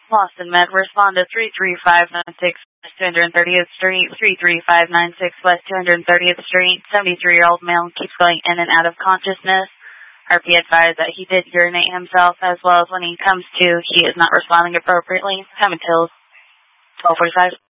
Boston Med, respond to 33596 West 230th Street, 33596 West 230th Street. 73-year-old male keeps going in and out of consciousness. RP advised that he did urinate himself, as well as when he comes to, he is not responding appropriately. Time until 12:45.